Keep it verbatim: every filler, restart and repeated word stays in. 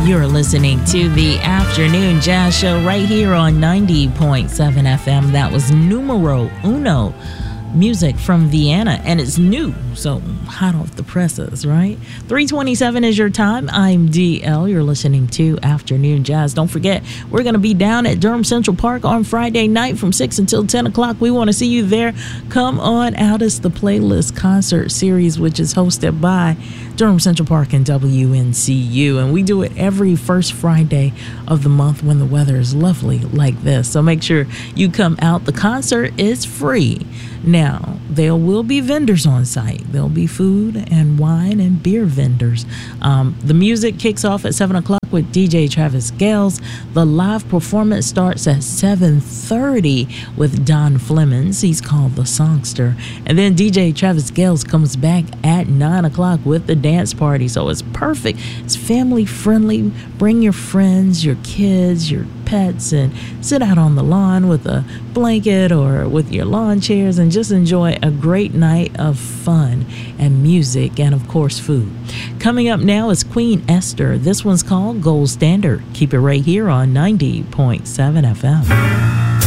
You're listening to the Afternoon Jazz Show right here on ninety point seven F M. That was Numero Uno, music from Vienna, and it's new, so hot off the presses, right? three twenty-seven is your time. I'm D L. You're listening to Afternoon Jazz. Don't forget, we're going to be down at Durham Central Park on Friday night from six until ten o'clock. We want to see you there. Come on out. It's the Playlist Concert Series, which is hosted by Durham Central Park and W N C U, and we do it every first Friday of the month when the weather is lovely like this. So make sure you come out. The concert is free. Now, there will be vendors on site. There'll be food and wine and beer vendors. Um, the music kicks off at seven o'clock with D J Travis Gales. The live performance starts at seven thirty with Don Flemings. He's called the Songster. And then D J Travis Gales comes back at nine o'clock with the dance party. So it's perfect. It's family friendly. Bring your friends, your kids, your pets, and sit out on the lawn with a blanket or with your lawn chairs and just enjoy a great night of fun and music and, of course, food. Coming up now is Queen Esther. This one's called Gold Standard. Keep it right here on ninety point seven F M.